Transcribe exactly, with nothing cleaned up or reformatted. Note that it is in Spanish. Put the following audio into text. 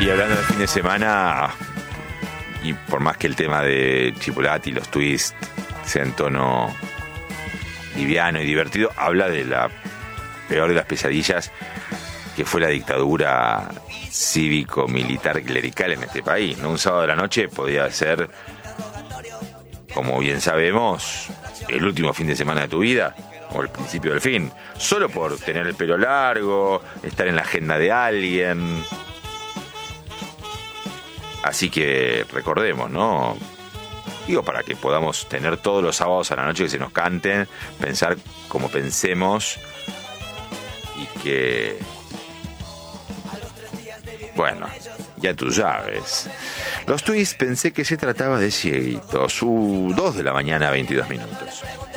Y hablando del fin de semana, y por más que el tema de Chipolati y los twists sea en tono liviano y divertido, habla de la peor de las pesadillas que fue la dictadura cívico-militar clerical en este país, ¿no? Un sábado de la noche podía ser, como bien sabemos, el último fin de semana de tu vida o el principio del fin, solo por tener el pelo largo, estar en la agenda de alguien. Así que recordemos, ¿no? Digo, para que podamos tener todos los sábados a la noche que se nos canten, pensar como pensemos y que... Bueno, ya tú sabes. Los tweets pensé que se trataba de cieguitos. Uh, dos de la mañana, veintidós minutos.